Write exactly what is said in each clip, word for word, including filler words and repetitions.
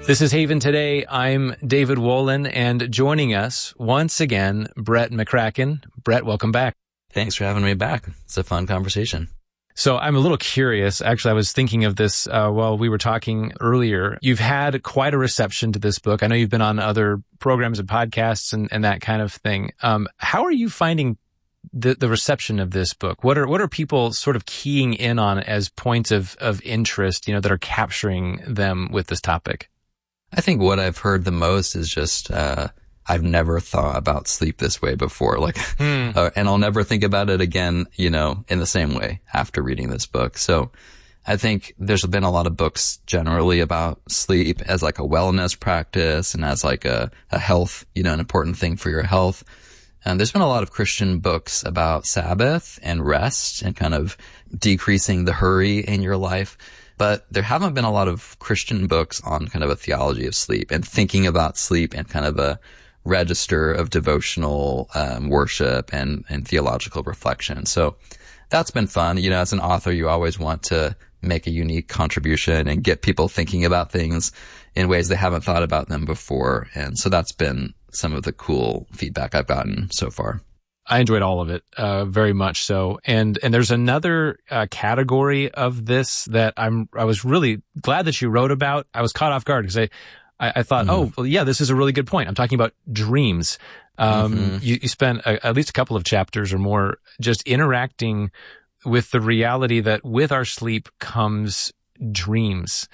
This is Haven Today. I'm David Wolin, and joining us once again, Brett McCracken. Brett, welcome back. Thanks for having me back. It's a fun conversation. So I'm a little curious. Actually, I was thinking of this uh, while we were talking earlier. You've had quite a reception to this book. I know you've been on other programs and podcasts and, and that kind of thing. Um, how are you finding the, the reception of this book? What are what are people sort of keying in on as points of, of interest, you know, that are capturing them with this topic? I think what I've heard the most is just, uh, I've never thought about sleep this way before. Like, hmm. uh, and I'll never think about it again, you know, in the same way after reading this book. So I think there's been a lot of books generally about sleep as like a wellness practice and as like a, a health, you know, an important thing for your health. And there's been a lot of Christian books about Sabbath and rest and kind of decreasing the hurry in your life. But there haven't been a lot of Christian books on kind of a theology of sleep and thinking about sleep and kind of a register of devotional um, worship and, and theological reflection. So that's been fun. You know, as an author, you always want to make a unique contribution and get people thinking about things in ways they haven't thought about them before. And so that's been some of the cool feedback I've gotten so far. I enjoyed all of it, uh, very much so. And, and there's another, uh, category of this that I'm, I was really glad that you wrote about. I was caught off guard because I, I, I thought, mm-hmm. oh, well, yeah, this is a really good point. I'm talking about dreams. Um, mm-hmm. you, you spent a, at least a couple of chapters or more just interacting with the reality that with our sleep comes dreams.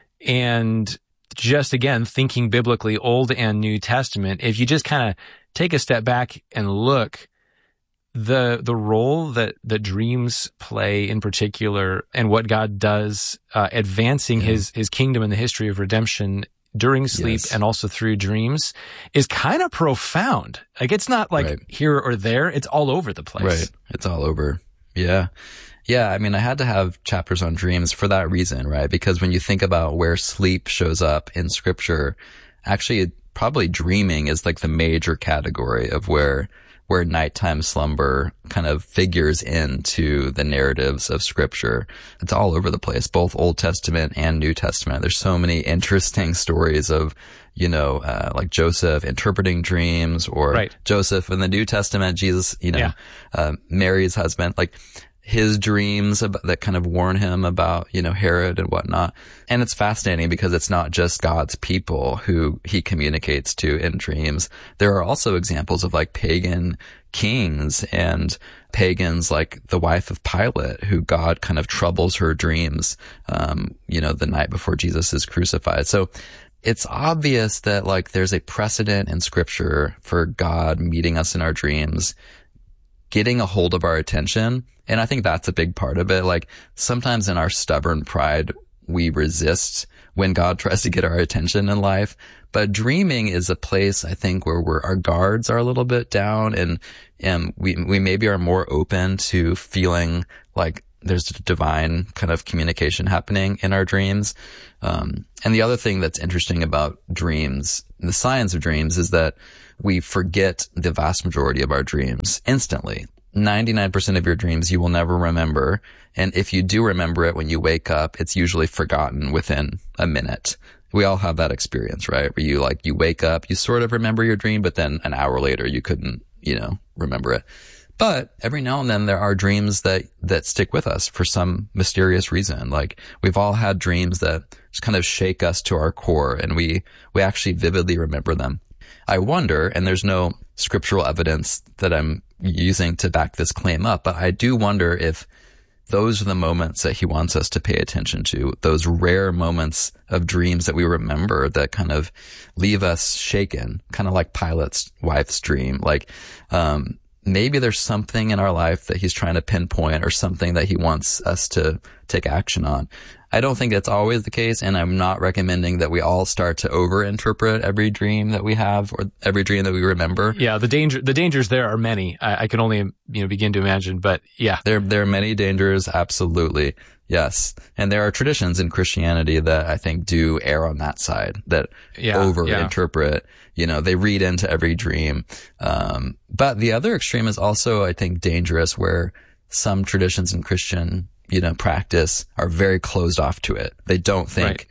And just again, thinking biblically, Old and New Testament, if you just kind of take a step back and look, the the role that that dreams play in particular and what God does uh, advancing yeah. his his kingdom in the history of redemption during sleep yes. and also through dreams is kind of profound. Like it's not like right. here or there, it's all over the place. Right. It's all over. Yeah. Yeah, I mean, I had to have chapters on dreams for that reason, right? Because when you think about where sleep shows up in scripture, actually probably dreaming is like the major category of where where nighttime slumber kind of figures into the narratives of scripture. It's all over the place, both Old Testament and New Testament. There's so many interesting stories of, you know, uh, like Joseph interpreting dreams or right. Joseph in the New Testament, Jesus, you know, yeah. uh, Mary's husband, like his dreams about, that kind of warn him about, you know, Herod and whatnot. And it's fascinating because it's not just God's people who he communicates to in dreams. There are also examples of like pagan kings and pagans like the wife of Pilate who God kind of troubles her dreams, um, you know, the night before Jesus is crucified. So it's obvious that like there's a precedent in scripture for God meeting us in our dreams, getting a hold of our attention. And I think that's a big part of it. Like sometimes in our stubborn pride, we resist when God tries to get our attention in life. But dreaming is a place, I think, where we're, our guards are a little bit down and, and we, we maybe are more open to feeling like there's a divine kind of communication happening in our dreams. Um, and the other thing that's interesting about dreams, the science of dreams, is that we forget the vast majority of our dreams instantly. ninety-nine percent of your dreams you will never remember. And if you do remember it when you wake up, it's usually forgotten within a minute. We all have that experience, right? Where you like, you wake up, you sort of remember your dream, but then an hour later you couldn't, you know, remember it. But every now and then there are dreams that, that stick with us for some mysterious reason. Like we've all had dreams that just kind of shake us to our core and we, we actually vividly remember them. I wonder, and there's no scriptural evidence that I'm using to back this claim up, but I do wonder if those are the moments that he wants us to pay attention to, those rare moments of dreams that we remember that kind of leave us shaken, kind of like Pilate's wife's dream. Like, um, maybe there's something in our life that he's trying to pinpoint or something that he wants us to take action on. I don't think that's always the case, and I'm not recommending that we all start to overinterpret every dream that we have or every dream that we remember. Yeah, the danger, the dangers there are many. I, I can only, you know, begin to imagine, but yeah. There, there are many dangers, absolutely. Yes. And there are traditions in Christianity that I think do err on that side, that yeah, overinterpret, yeah. you know, they read into every dream. Um, but the other extreme is also, I think, dangerous, where some traditions in Christian, you know, practice are very closed off to it. They don't think, right.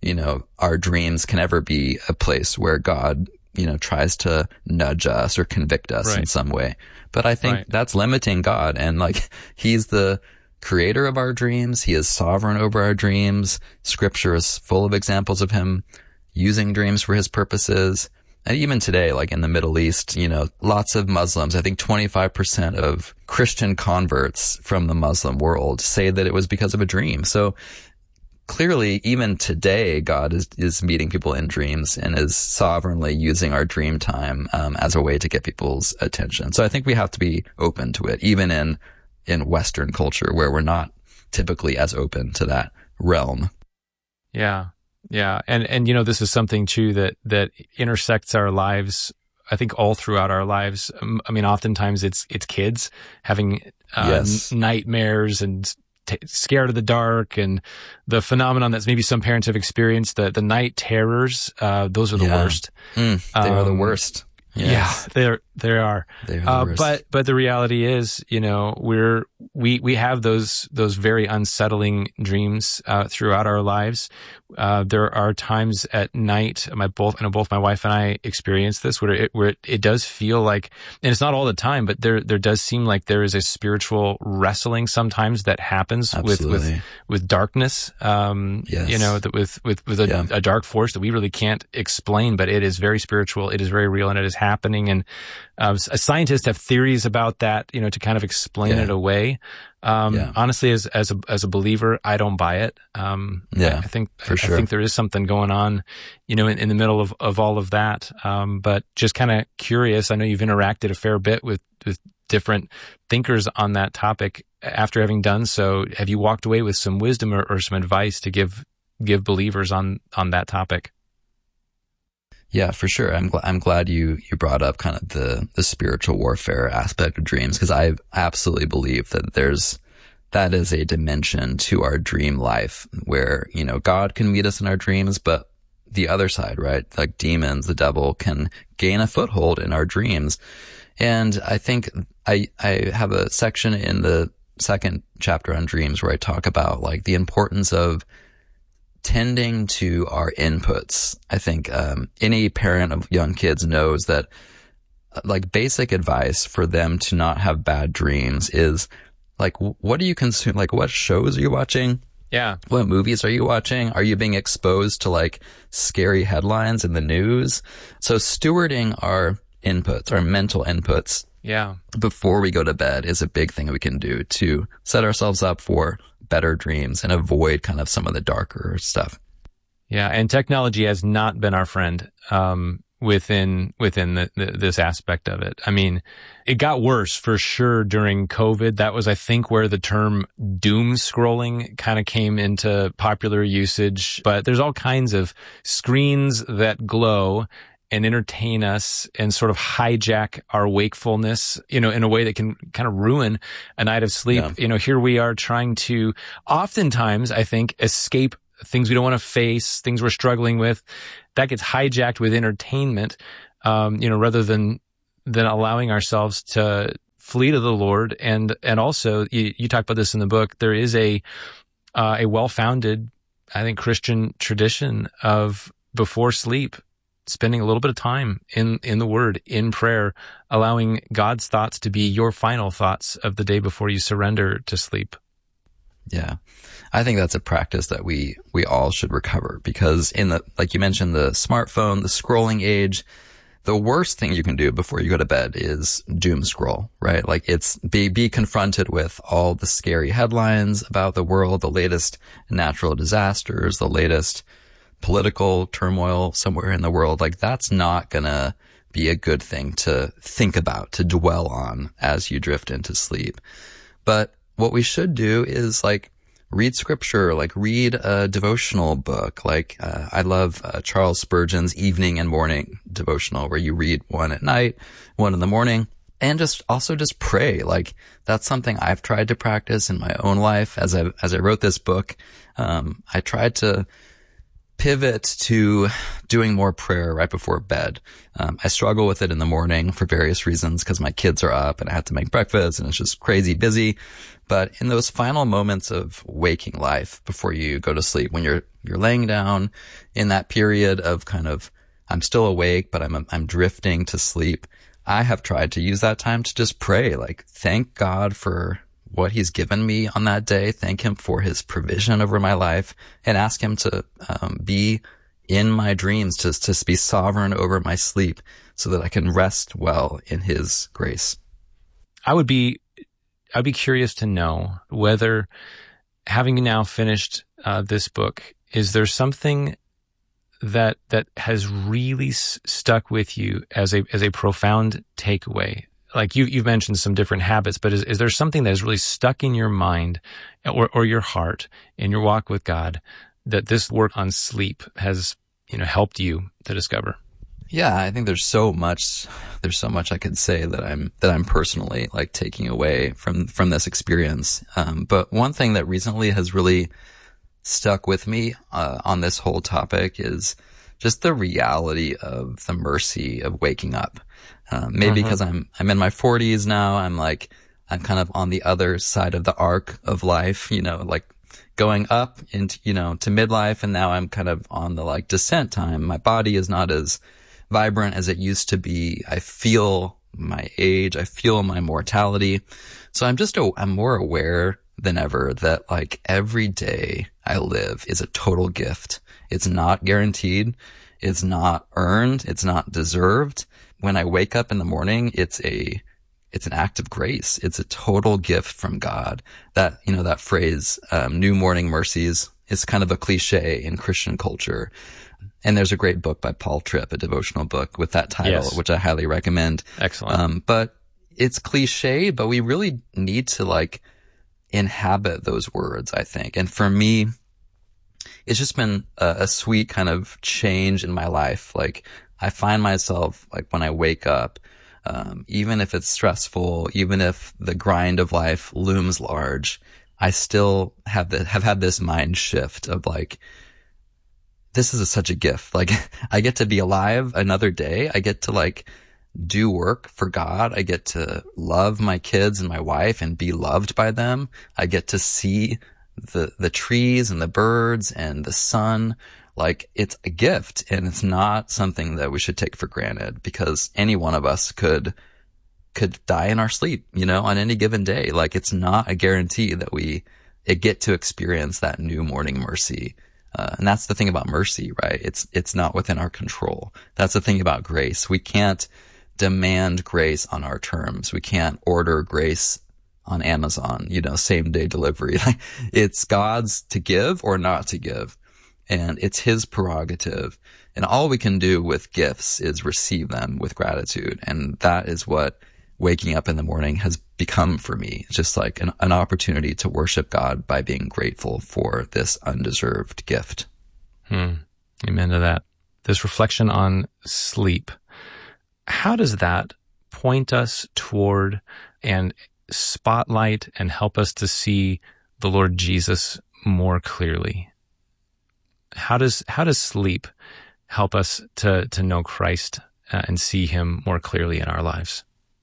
you know, our dreams can ever be a place where God, you know, tries to nudge us or convict us right. in some way. But I think right. that's limiting God. And like, he's the creator of our dreams. He is sovereign over our dreams. Scripture is full of examples of him using dreams for his purposes. And even today, like in the Middle East, you know, lots of Muslims, I think twenty-five percent of Christian converts from the Muslim world say that it was because of a dream. So clearly, even today, God is, is meeting people in dreams and is sovereignly using our dream time um, as a way to get people's attention. So I think we have to be open to it, even in, in Western culture where we're not typically as open to that realm. Yeah. Yeah. And, and, you know, this is something too that, that intersects our lives, I think all throughout our lives. Um, I mean, oftentimes it's, it's kids having uh, yes. n- nightmares and t- scared of the dark, and the phenomenon that maybe some parents have experienced, the, the night terrors. Uh, those are the yeah. worst. Mm, they um, are the worst. Yes. Yeah, they're, they are. They are the uh, worst. But, but the reality is, you know, we're, we, we have those, those very unsettling dreams, uh, throughout our lives. Uh, there are times at night, my both, I know both my wife and I experience this where it, where it, it does feel like, and it's not all the time, but there, there does seem like there is a spiritual wrestling sometimes that happens with, with, with darkness. Um, yes. you know, that with, with, with a, yeah. a dark force that we really can't explain, but it is very spiritual. It is very real, and it is happening. And, uh, scientists have theories about that, you know, to kind of explain yeah. it away. Um, yeah. honestly, as, as a, as a believer, I don't buy it. Um, yeah, I, I think, for I, sure. I think there is something going on, you know, in, in the middle of, of all of that. Um, but just kind of curious. I know you've interacted a fair bit with, with different thinkers on that topic. After having done so, have you walked away with some wisdom or, or some advice to give, give believers on, on that topic? Yeah, for sure. I'm gl- I'm glad you, you brought up kind of the, the spiritual warfare aspect of dreams, because I absolutely believe that there's, that is a dimension to our dream life where, you know, God can meet us in our dreams, but the other side, right? Like demons, the devil can gain a foothold in our dreams. And I think I, I have a section in the second chapter on dreams where I talk about like the importance of tending to our inputs. I think um, any parent of young kids knows that like basic advice for them to not have bad dreams is like, what do you consume? Like, what shows are you watching? Yeah. What movies are you watching? Are you being exposed to like scary headlines in the news? So stewarding our inputs, our mental inputs, yeah, before we go to bed is a big thing we can do to set ourselves up for better dreams and avoid kind of some of the darker stuff. Yeah. And technology has not been our friend, um, within, within the, the, this aspect of it. I mean, it got worse for sure during COVID. That was, I think, where the term doom scrolling kind of came into popular usage. But there's all kinds of screens that glow and entertain us and sort of hijack our wakefulness, you know, in a way that can kind of ruin a night of sleep. Yeah. You know, here we are trying to oftentimes, I think, escape things we don't want to face, things we're struggling with. That gets hijacked with entertainment, um, you know, rather than, than allowing ourselves to flee to the Lord. And, and also you, you talk about this in the book. There is a, uh, a well-founded, I think, Christian tradition of before sleep, spending a little bit of time in, in the Word, in prayer, allowing God's thoughts to be your final thoughts of the day before you surrender to sleep. Yeah. I think that's a practice that we, we all should recover, because in the, like you mentioned, the smartphone, the scrolling age, the worst thing you can do before you go to bed is doom scroll, right? Like it's be, be confronted with all the scary headlines about the world, the latest natural disasters, the latest political turmoil somewhere in the world. Like that's not gonna be a good thing to think about, to dwell on as you drift into sleep. But what we should do is like read scripture, like read a devotional book. Like, uh, I love uh, Charles Spurgeon's evening and morning devotional, where you read one at night, one in the morning, and just also just pray. Like that's something I've tried to practice in my own life. As I, as I wrote this book, um, I tried to pivot to doing more prayer right before bed. Um, I struggle with it in the morning for various reasons, because my kids are up and I have to make breakfast and it's just crazy busy. But in those final moments of waking life before you go to sleep, when you're you're laying down in that period of kind of, I'm still awake, but I'm, I'm drifting to sleep. I have tried to use that time to just pray, like, thank God for what he's given me on that day. Thank him for his provision over my life, and ask him to um, be in my dreams, to, to be sovereign over my sleep so that I can rest well in his grace. I would be, I'd be curious to know whether, having now finished uh, this book, is there something that that has really s- stuck with you as a as a profound takeaway? Like you you've mentioned some different habits, but is, is there something that has really stuck in your mind or or your heart in your walk with God that this work on sleep has, you know, helped you to discover? Yeah, I think there's so much, there's so much I could say that I'm, that I'm personally like taking away from, from this experience. Um, but one thing that recently has really stuck with me, uh, on this whole topic is just the reality of the mercy of waking up. Um, maybe because mm-hmm. I'm, I'm in my forties now. I'm like, I'm kind of on the other side of the arc of life, you know, like going up into, you know, to midlife. And now I'm kind of on the like descent time. My body is not as vibrant as it used to be. I feel my age. I feel my mortality. So I'm just, a, I'm more aware than ever that like every day I live is a total gift. It's not guaranteed. It's not earned. It's not deserved. When I wake up in the morning, it's a, it's an act of grace. It's a total gift from God. That, you know, that phrase, um, new morning mercies, is kind of a cliche in Christian culture. And there's a great book by Paul Tripp, a devotional book with that title, yes. which I highly recommend. Excellent. Um, but it's cliche, but we really need to like inhabit those words, I think. And for me, it's just been a, a sweet kind of change in my life. Like I find myself like when I wake up, um, even if it's stressful, even if the grind of life looms large, I still have the, have had this mind shift of like, this is a, such a gift. Like I get to be alive another day. I get to like do work for God. I get to love my kids and my wife and be loved by them. I get to see the, the trees and the birds and the sun. Like it's a gift, and it's not something that we should take for granted, because any one of us could, could die in our sleep, you know, on any given day. Like it's not a guarantee that we get to experience that new morning mercy. Uh, and that's the thing about mercy, right? It's, it's not within our control. That's the thing about grace. We can't demand grace on our terms. We can't order grace on Amazon, you know, same day delivery. Like it's God's to give or not to give. And it's his prerogative. And all we can do with gifts is receive them with gratitude. And that is what waking up in the morning has become for me. It's just like an, an opportunity to worship God by being grateful for this undeserved gift. Hmm. Amen to that. This reflection on sleep, how does that point us toward and spotlight and help us to see the Lord Jesus more clearly? How does, how does sleep help us to, to know Christ uh, and see him more clearly in our lives?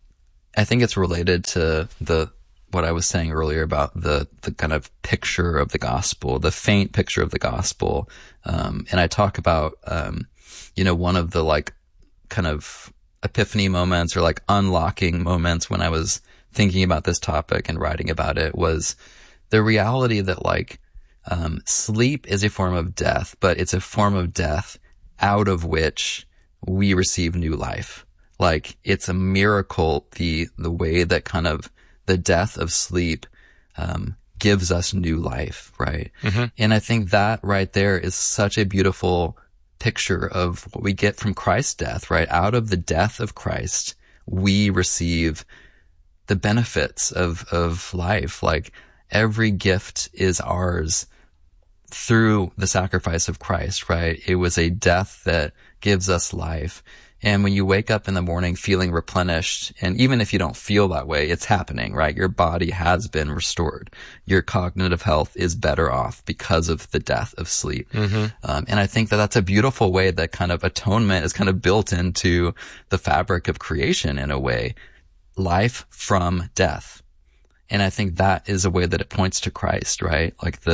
I think it's related to the, what I was saying earlier about the, the kind of picture of the gospel, the faint picture of the gospel. Um, and I talk about, um, you know, one of the like kind of epiphany moments or like unlocking moments when I was thinking about this topic and writing about it was the reality that like, um, sleep is a form of death, but it's a form of death out of which we receive new life. Like it's a miracle, the, the way that kind of the death of sleep, um, gives us new life, right? Mm-hmm. And I think that right there is such a beautiful picture of what we get from Christ's death, right? Out of the death of Christ, we receive the benefits of, of life. Like every gift is ours through the sacrifice of Christ, right? It was a death that gives us life. And when you wake up in the morning feeling replenished, and even if you don't feel that way, it's happening, right? Your body has been restored. Your cognitive health is better off because of the death of sleep. Mm-hmm. Um, and I think that that's a beautiful way that kind of atonement is kind of built into the fabric of creation in a way. Life from death. And I think that is a way that it points to Christ, right? Like the,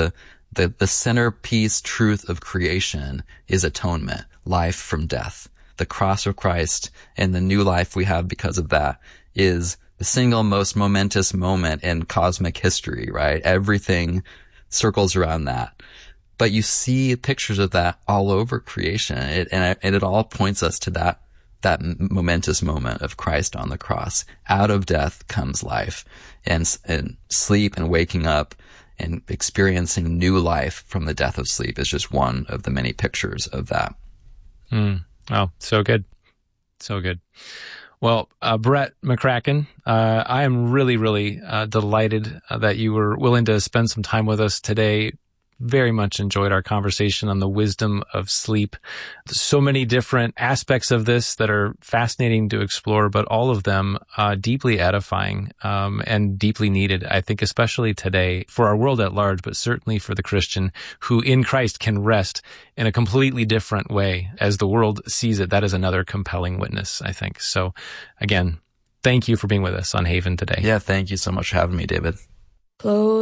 The, the centerpiece truth of creation is atonement, life from death. The cross of Christ and the new life we have because of that is the single most momentous moment in cosmic history, right? Everything circles around that. But you see pictures of that all over creation. It, and, it, and it all points us to that, that momentous moment of Christ on the cross. Out of death comes life, and, and sleep and waking up and experiencing new life from the death of sleep is just one of the many pictures of that. Mm. Oh, so good. So good. Well, uh, Brett McCracken, uh, I am really, really uh, delighted uh, that you were willing to spend some time with us today. Very much enjoyed our conversation on the wisdom of sleep. So many different aspects of this that are fascinating to explore, but all of them uh, deeply edifying um, and deeply needed, I think, especially today for our world at large, but certainly for the Christian who in Christ can rest in a completely different way as the world sees it. That is another compelling witness, I think. So again, thank you for being with us on Haven today. Yeah, thank you so much for having me, David. Close